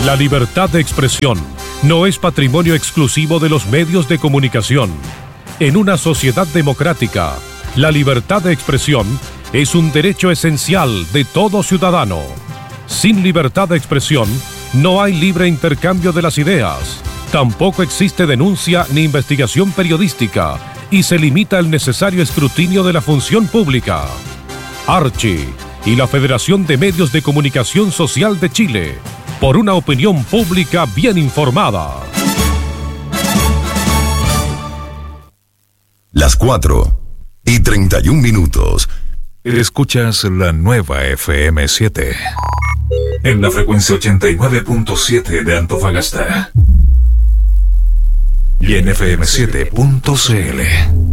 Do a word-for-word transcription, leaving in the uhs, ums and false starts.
La libertad de expresión no es patrimonio exclusivo de los medios de comunicación. En una sociedad democrática, la libertad de expresión es un derecho esencial de todo ciudadano. Sin libertad de expresión, no hay libre intercambio de las ideas. Tampoco existe denuncia ni investigación periodística y se limita el necesario escrutinio de la función pública. Archi y la Federación de Medios de Comunicación Social de Chile, por una opinión pública bien informada. Las cuatro y treinta y un minutos. Escuchas la nueva F M siete. En la frecuencia ochenta y nueve punto siete de Antofagasta. Y en F M siete punto C L.